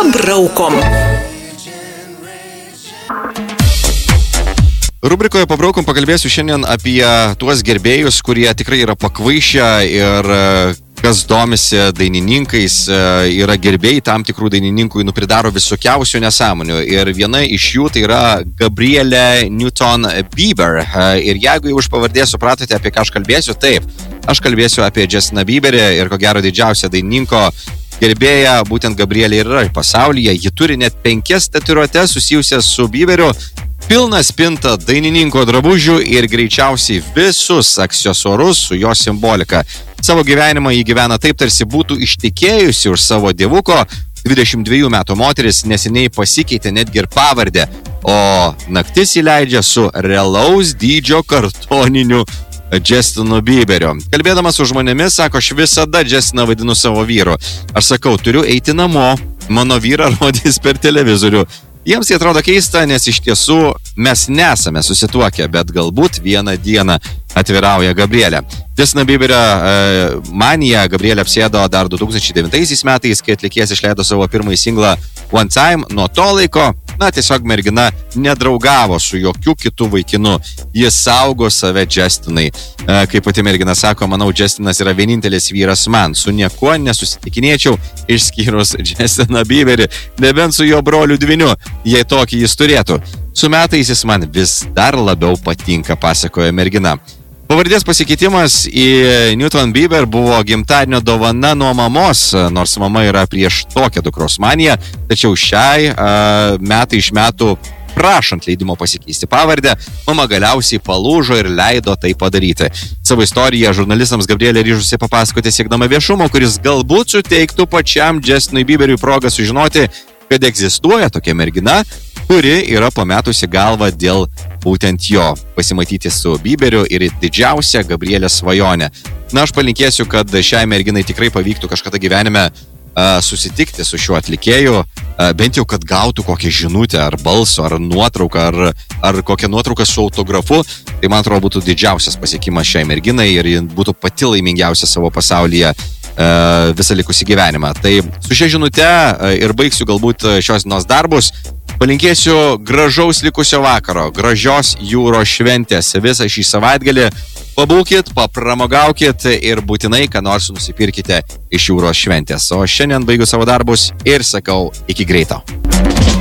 Pabraukom. Rubrikoje Pabraukom pakalbėsiu šiandien apie tuos gerbėjus, kurie tikrai yra pakvaišę ir kas domisi dainininkais, yra gerbėjai tam tikrų dainininkų, pridaro visokiausių nesąmonių. Ir viena iš jų tai yra Gabrielė Newton-Bieber. Ir jeigu jau iš pavardės supratote, apie ką aš kalbėsiu, taip, aš kalbėsiu apie Justiną Bieberį ir ko gero didžiausią dainininko gerbėją, būtent Gabrielė yra pasaulyje. Ji turi net 5 tatuiruotes susijusias su Bieberiu, pilną spintą dainininko drabužių ir greičiausiai visus aksesuarus su jo simbolika. Savo gyvenimą jį gyvena taip, tarsi būtų ištekėjusi už savo dievuko. 22 metų moteris neseniai pasikeitė netgi ir pavardę, o naktis įleidžia su realaus dydžio kartoniniu Justinu Bieberiu. Kalbėdamas su žmonėmis, sako, aš visada Justiną vadinu savo vyru. Aš sakau, turiu eiti namo, mano vyrą rodys per televizorių. Jiems tai atrodo keista, nes iš tiesų mes nesame susituokę, bet galbūt vieną dieną, atvirauja Gabrielė. Justino Bieberio manija Gabrielė apsėdo dar 2009 metais, kai atlikėjas išleido savo pirmąjį singlą One Time. Nuo to laiko, tiesiog mergina nedraugavo su jokiu kitu vaikinu. Jis saugo save Justinai. Kaip pati mergina sako, manau, Justinas yra vienintelis vyras man. Su niekuo nesusitikinėčiau, išskyrus Justiną Bieberį, nebent su jo broliu dviniu, jei tokį jis turėtų. Su metais jis man vis dar labiau patinka, pasakoja mergina. Pavardės pasikeitimas į Newton-Bieber buvo gimtadienio dovana nuo mamos, nors mama yra prieš tokią dukros maniją, tačiau šiai metai iš metų prašant leidimo pasikeisti pavardę, mama galiausiai palūžo ir leido tai padaryti. Savo istoriją žurnalistams Gabrielė ryžusi papasakoti siekdama viešumo, kuris galbūt suteiktų pačiam Justinui Bieberiui progą sužinoti, kad egzistuoja tokia mergina, kuri yra pametusi galvą dėl būtent jo, pasimatyti su Bieberiu ir didžiausia Gabrielės svajonė. Aš palinkėsiu, kad šiai merginai tikrai pavyktų kažkada gyvenime susitikti su šiuo atlikėju, bent jau, kad gautų kokią žinutę, ar balso, ar nuotrauką, ar kokią nuotrauką su autografu. Tai, man atrodo, būtų didžiausias pasiekimas šiai merginai ir ji būtų pati laimingiausia savo pasaulyje visą likusį gyvenimą. Tai su šia žinute ir baigsiu galbūt šios dienos darbus. Palinkėsiu gražaus likusio vakaro, gražios jūros šventės visą šį savaitgalį. Pabūkit, papramogaukit ir būtinai ką nors nusipirkite iš jūros šventės. O šiandien baigiu savo darbus ir sakau iki greito.